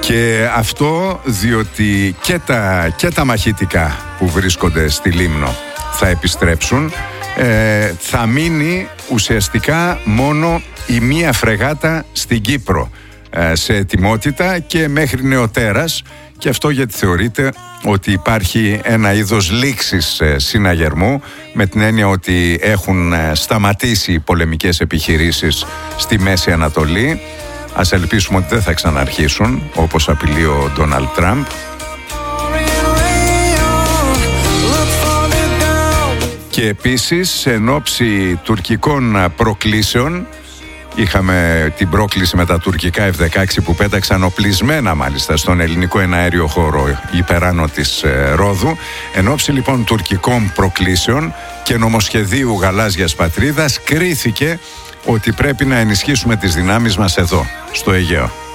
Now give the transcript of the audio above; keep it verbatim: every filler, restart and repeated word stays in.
Και αυτό διότι και τα, και τα μαχητικά που βρίσκονται στη Λίμνο θα επιστρέψουν. ε, Θα μείνει ουσιαστικά μόνο η μία φρεγάτα στην Κύπρο ε, σε ετοιμότητα και μέχρι νεοτέρας. Και αυτό γιατί θεωρείται ότι υπάρχει ένα είδος λήξης ε, συναγερμού, με την έννοια ότι έχουν ε, σταματήσει οι πολεμικές επιχειρήσεις στη Μέση Ανατολή. Ας ελπίσουμε ότι δεν θα ξαναρχίσουν, όπως απειλεί ο Ντόναλντ Τραμπ. Και επίσης εν ώψη τουρκικών προκλήσεων, είχαμε την πρόκληση με τα τουρκικά εφ δεκαέξι που πέταξαν οπλισμένα μάλιστα στον ελληνικό εναέριο χώρο υπεράνω της ε, Ρόδου. Εν ώψη λοιπόν τουρκικών προκλήσεων και νομοσχεδίου γαλάζιας πατρίδας, κρίθηκε ότι πρέπει να ενισχύσουμε τις δυνάμεις μας εδώ, στο Αιγαίο.